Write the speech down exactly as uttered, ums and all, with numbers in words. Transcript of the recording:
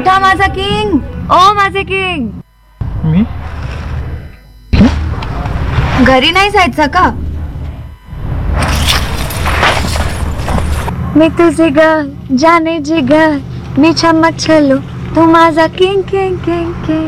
उठा माझा किंग, ओ माझे किंग. मी घरी नाही जायचं का? मी तुझे ग जाने जिगर, मी चमक छलो, तू माझा किंग किंग किंग किंग.